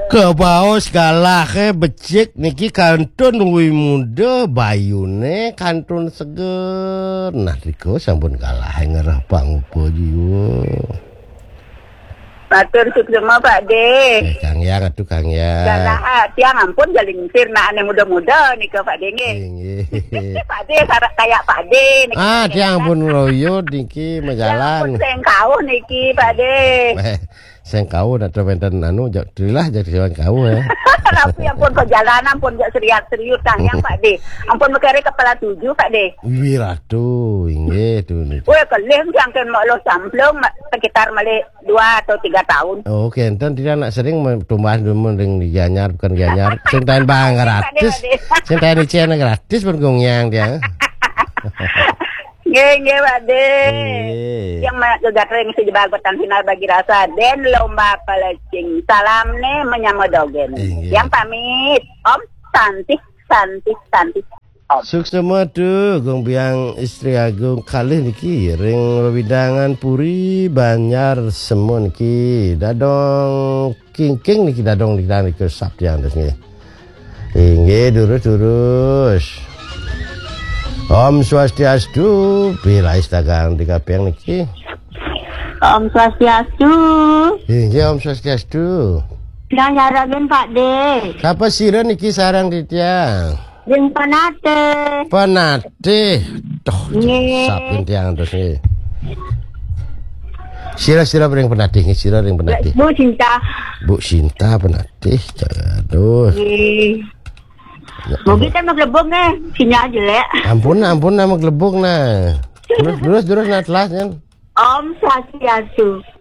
Kebaos galake becik niki kantun wi muda bayune kantun seger. Nah riko sampun kalah ngerah pangpo jiwa. Matur suksema Pak De. Kang Yang atuh Kang Yang. Galah tiang ampun jaling sirna ane muda-muda nih ke Pak De nggih. Pak De sarak kayak Pak De niki. Tiang pun loyo niki majalan. Ampun sing kau niki Pak De. Sing kau dak wenten anu dilah jadi sing kau ya. Tapi ampun perjalanan ampun jak serius Kang Yang Pak De. Ampun mekere kepala 7 Pak De. Wih ratu inggih tuh niki. Weh kelih jangken mak lo samplung sekitar male 2 atau 3 tahun. Oh, kenten tidak nak sering tumbuhan ring diganyar bukan ganyar. Sing tahan bang gratis. Sing tahan ician gratis pun gongyang dia. Nggih Pak De. Yang gegatring si bagotan final bagi rasa den lomba pelecing. Salam nih menyamodogen. Yang pamit Om Santi. Suksema tuh gong biang istri agung kali niki ring wewidangan puri Banjar Semun ki dadong king niki dadong niki sabti andes niki. Inggih durus. Om Swastiastu, pirais dagang di kapeng niki. Om Swastiastu. Inggih Om Swastiastu. Yang nyaragen Pak De. Kapa sira niki sarang di tiang? Jeung Penate. Toh, sapin tiang terus niki. Sira ring penate niki, sira ring penate. Bu Cinta penate. Aduh. Mobil kan maglebog nih, sinyal jelek. Ampun nama gelebok nah. Terus natlas kan. Om Swastiastu.